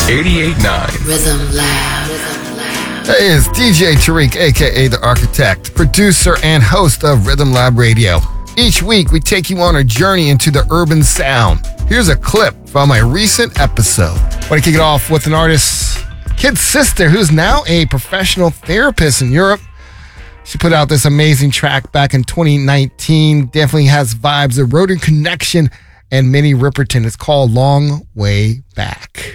88.9 Rhythm Lab. Hey, it's DJ Tariq, aka The Architect, producer and host of Rhythm Lab Radio. Each week, we take you on a journey into the urban sound. Here's a clip from a recent episode. I want to kick it off with an artist, Kid Sister, who's now a professional therapist in Europe. She put out this amazing track back in 2019. Definitely has vibes of Road and Connection and Minnie Riperton. It's called Long Way Back.